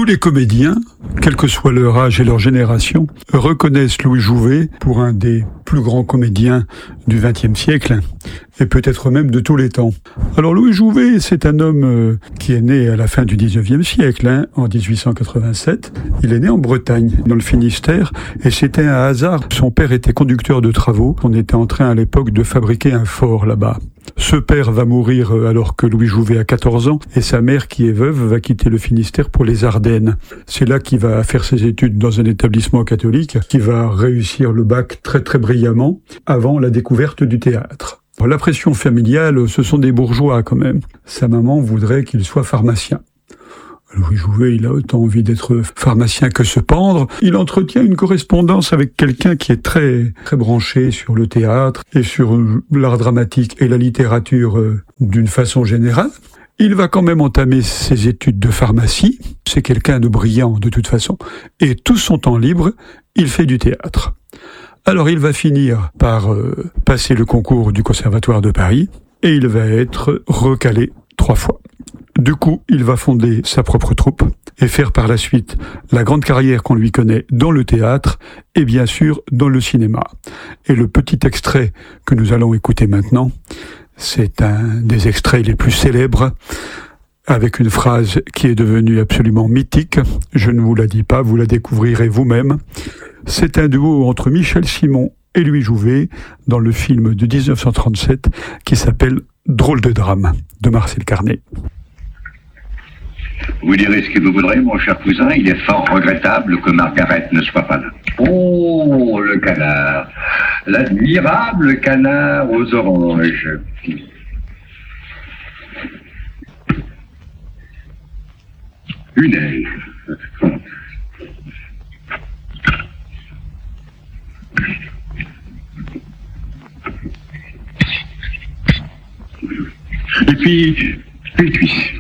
les comédiens, quel que soit leur âge et leur génération, reconnaissent Louis Jouvet pour un des plus grands comédiens du XXe siècle, et peut-être même de tous les temps. Alors Louis Jouvet, c'est un homme qui est né à la fin du XIXe siècle, en 1887. Il est né en Bretagne, dans le Finistère, et c'était un hasard. Son père était conducteur de travaux. On était en train à l'époque de fabriquer un fort là-bas. Ce père va mourir alors que Louis Jouvet a 14 ans, et sa mère, qui est veuve, va quitter le Finistère pour les Ardennes. C'est là qu'il va faire ses études dans un établissement catholique, qui va réussir le bac très très brillamment, avant la découverte du théâtre. La pression familiale, ce sont des bourgeois quand même. Sa maman voudrait qu'il soit pharmacien. Louis Jouvet, il a autant envie d'être pharmacien que se pendre. Il entretient une correspondance avec quelqu'un qui est très, très branché sur le théâtre et sur l'art dramatique et la littérature d'une façon générale. Il va quand même entamer ses études de pharmacie. C'est quelqu'un de brillant de toute façon. Et tout son temps libre, il fait du théâtre. Alors il va finir par passer le concours du Conservatoire de Paris et il va être recalé 3 fois. Du coup, il va fonder sa propre troupe et faire par la suite la grande carrière qu'on lui connaît dans le théâtre et bien sûr dans le cinéma. Et le petit extrait que nous allons écouter maintenant, c'est un des extraits les plus célèbres, avec une phrase qui est devenue absolument mythique. Je ne vous la dis pas, vous la découvrirez vous-même. C'est un duo entre Michel Simon et Louis Jouvet dans le film de 1937 qui s'appelle « Drôle de drame » de Marcel Carné. Vous direz ce que vous voudrez, mon cher cousin, il est fort regrettable que Margaret ne soit pas là. Oh, le canard, l'admirable canard aux oranges. Une aile. Et puis, une cuisse.